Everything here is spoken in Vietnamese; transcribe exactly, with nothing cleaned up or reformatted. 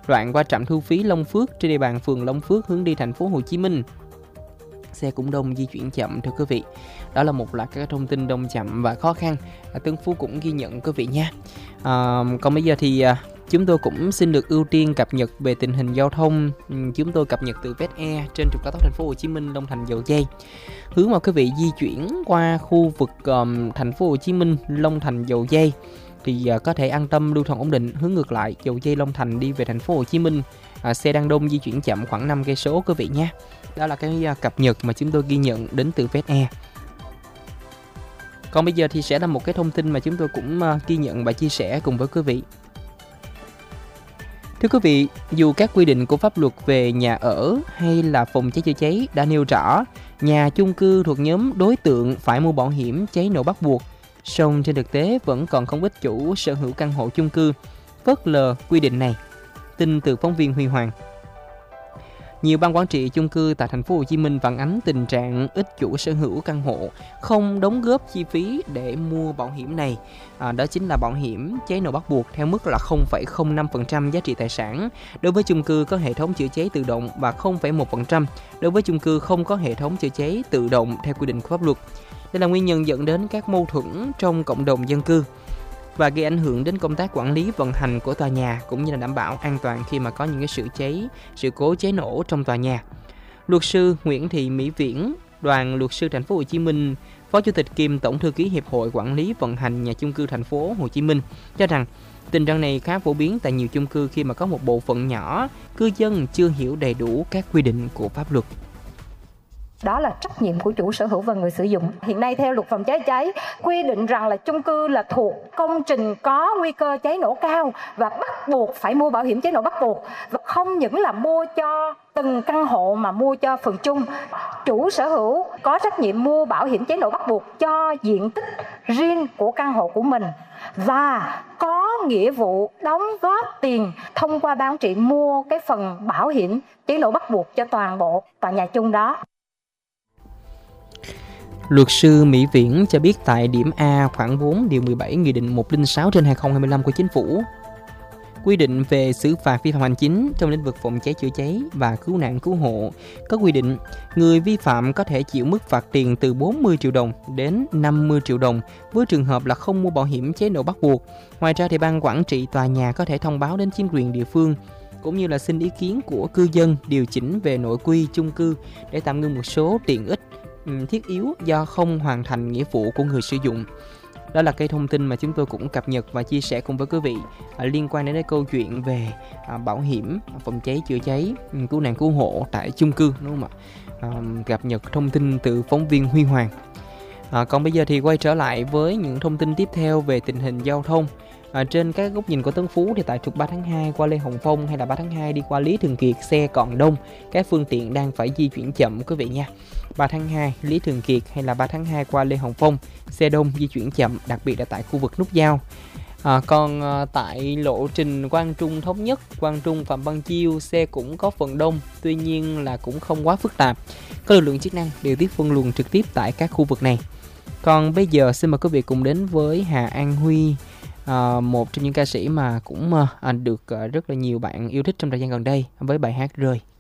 đoạn qua trạm thu phí Long Phước trên địa bàn phường Long Phước hướng đi thành phố Hồ Chí Minh. Xe cũng đông, di chuyển chậm thưa quý vị. Đó là một loạt các thông tin đông chậm và khó khăn Tân Phú cũng ghi nhận quý vị nha. À, còn bây giờ thì à, chúng tôi cũng xin được ưu tiên cập nhật về tình hình giao thông. Chúng tôi cập nhật từ vét e trên trục cao tốc thành phố Hồ Chí Minh Long Thành Dầu Giây. Hướng mà quý vị di chuyển qua khu vực um, thành phố Hồ Chí Minh Long Thành Dầu Giây thì uh, có thể an tâm lưu thông ổn định. Hướng ngược lại Dầu Giây Long Thành đi về thành phố Hồ Chí Minh, uh, xe đang đông, di chuyển chậm khoảng năm cây số quý vị nha. Đó là cái uh, cập nhật mà chúng tôi ghi nhận đến từ vét e. Còn bây giờ thì sẽ là một cái thông tin mà chúng tôi cũng uh, ghi nhận và chia sẻ cùng với quý vị. Thưa quý vị, dù các quy định của pháp luật về nhà ở hay là phòng cháy chữa cháy đã nêu rõ nhà chung cư thuộc nhóm đối tượng phải mua bảo hiểm cháy nổ bắt buộc, song trên thực tế vẫn còn không ít chủ sở hữu căn hộ chung cư phớt lờ quy định này. Tin từ phóng viên Huy Hoàng. Nhiều ban quản trị chung cư tại thành phố Hồ Chí Minh phản ánh tình trạng ít chủ sở hữu căn hộ không đóng góp chi phí để mua bảo hiểm này. À, đó chính là bảo hiểm cháy nổ bắt buộc theo mức là không phẩy không năm phần trăm giá trị tài sản đối với chung cư có hệ thống chữa cháy tự động và không phẩy một phần trăm đối với chung cư không có hệ thống chữa cháy tự động theo quy định của pháp luật. Đây là nguyên nhân dẫn đến các mâu thuẫn trong cộng đồng dân cư và gây ảnh hưởng đến công tác quản lý vận hành của tòa nhà cũng như là đảm bảo an toàn khi mà có những cái sự cháy, sự cố cháy nổ trong tòa nhà. Luật sư Nguyễn Thị Mỹ Viễn, đoàn luật sư thành phố Hồ Chí Minh, Phó Chủ tịch kiêm Tổng thư ký Hiệp hội Quản lý vận hành nhà chung cư thành phố Hồ Chí Minh cho rằng tình trạng này khá phổ biến tại nhiều chung cư khi mà có một bộ phận nhỏ cư dân chưa hiểu đầy đủ các quy định của pháp luật. Đó là trách nhiệm của chủ sở hữu và người sử dụng. Hiện nay theo luật phòng cháy cháy quy định rằng là chung cư là thuộc công trình có nguy cơ cháy nổ cao và bắt buộc phải mua bảo hiểm cháy nổ bắt buộc. Và không những là mua cho từng căn hộ mà mua cho phần chung. Chủ sở hữu có trách nhiệm mua bảo hiểm cháy nổ bắt buộc cho diện tích riêng của căn hộ của mình và có nghĩa vụ đóng góp tiền thông qua ban quản trị mua cái phần bảo hiểm cháy nổ bắt buộc cho toàn bộ tòa nhà chung đó. Luật sư Mỹ Viễn cho biết tại điểm A khoảng bốn điều mười bảy Nghị định một trăm lẻ sáu trên hai nghìn không trăm hai mươi lăm của Chính phủ quy định về xử phạt vi phạm hành chính trong lĩnh vực phòng cháy chữa cháy và cứu nạn cứu hộ có quy định người vi phạm có thể chịu mức phạt tiền từ bốn mươi triệu đồng đến năm mươi triệu đồng với trường hợp là không mua bảo hiểm cháy nổ bắt buộc. Ngoài ra thì ban quản trị tòa nhà có thể thông báo đến chính quyền địa phương cũng như là xin ý kiến của cư dân điều chỉnh về nội quy chung cư để tạm ngưng một số tiện ích thiết yếu do không hoàn thành nghĩa vụ của người sử dụng. Đó là cái thông tin mà chúng tôi cũng cập nhật và chia sẻ cùng với quý vị à, liên quan đến cái câu chuyện về à, bảo hiểm phòng cháy chữa cháy, cứu nạn cứu hộ tại chung cư, đúng không ạ? À, cập nhật thông tin từ phóng viên Huy Hoàng. À, còn bây giờ thì quay trở lại với những thông tin tiếp theo về tình hình giao thông. À, trên các góc nhìn của Tân Phú thì tại trục ba tháng hai qua Lê Hồng Phong hay là ba tháng hai đi qua Lý Thường Kiệt xe còn đông, các phương tiện đang phải di chuyển chậm quý vị nha. ba tháng hai Lý Thường Kiệt hay là ba tháng hai qua Lê Hồng Phong xe đông, di chuyển chậm, đặc biệt là tại khu vực nút giao. À, còn à, tại lộ trình Quang Trung Thống Nhất, Quang Trung Phạm Văn Chiêu xe cũng có phần đông, tuy nhiên là cũng không quá phức tạp. Có lực lượng chức năng điều tiết phân luồng trực tiếp tại các khu vực này. Còn bây giờ xin mời quý vị cùng đến với Hà An Huy, à, một trong những ca sĩ mà cũng à, được à, rất là nhiều bạn yêu thích trong thời gian gần đây với bài hát Rơi.